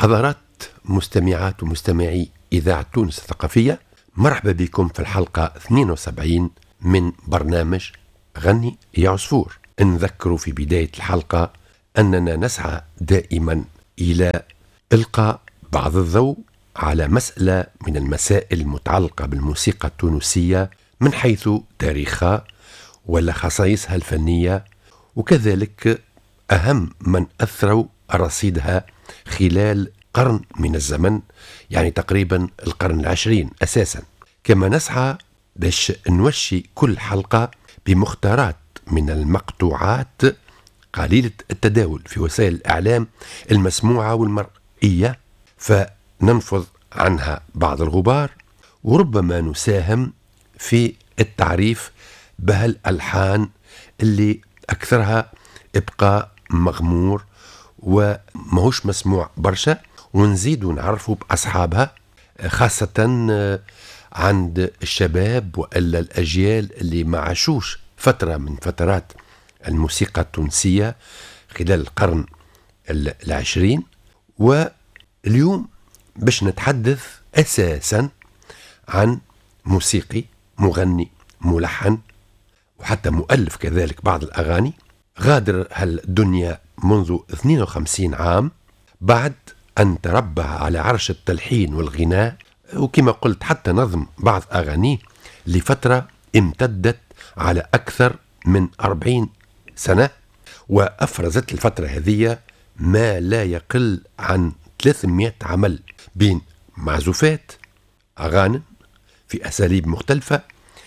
حضرات مستمعات ومستمعي إذاعة تونس الثقافية، مرحبا بكم في الحلقة 72 من برنامج غني يا عصفور. نذكر في بداية الحلقة أننا نسعى دائما إلى إلقاء بعض الضوء على مسألة من المسائل المتعلقة بالموسيقى التونسية من حيث تاريخها ولا خصائصها الفنية، وكذلك أهم من أثروا رصيدها خلال قرن من الزمن، يعني تقريبا القرن العشرين أساسا. كما نسعى باش نوشي كل حلقة بمختارات من المقطوعات قليلة التداول في وسائل الإعلام المسموعة والمرئية، فننفض عنها بعض الغبار، وربما نساهم في التعريف بهالألحان اللي أكثرها إبقاء مغمور وماهوش مسموع برشا، ونزيد نعرفوا بأصحابها، خاصة عند الشباب وإلا الأجيال اللي ما عاشوش فترة من فترات الموسيقى التونسية خلال القرن العشرين. واليوم باش نتحدث أساسا عن موسيقي، مغني، ملحن، وحتى مؤلف كذلك بعض الأغاني، غادر هالدنيا منذ 52 عام بعد أن تربع على عرش التلحين والغناء، وكما قلت حتى نظم بعض أغانيه لفترة امتدت على أكثر من 40 سنة، وأفرزت الفترة هذه ما لا يقل عن 300 عمل بين معزوفات، أغاني في أساليب مختلفة.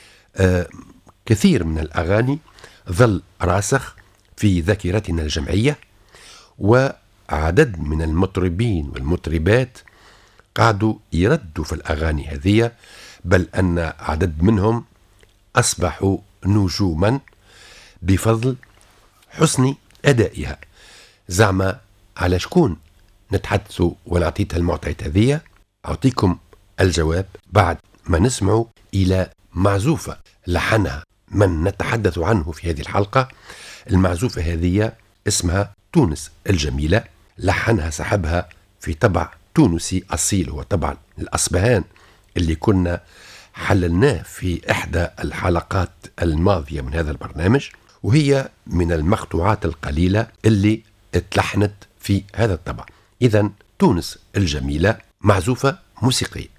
كثير من الأغاني ظل راسخ في ذاكرتنا الجمعية، وعدد من المطربين والمطربات قعدوا يردوا في الأغاني هذه، بل أن عدد منهم أصبحوا نجوما بفضل حسن أدائها. زعما على شكون نتحدثوا ونعطيتها المعطيات هذه؟ أعطيكم الجواب بعد ما نسمعوا إلى معزوفة لحنها من نتحدث عنه في هذه الحلقة. المعزوفة هذه اسمها تونس الجميلة، لحنها صاحبها في طبع تونسي أصيل، هو طبع الأصبهان اللي كنا حللناه في إحدى الحلقات الماضية من هذا البرنامج، وهي من المقطوعات القليلة اللي اتلحنت في هذا الطبع. إذن تونس الجميلة معزوفة موسيقية.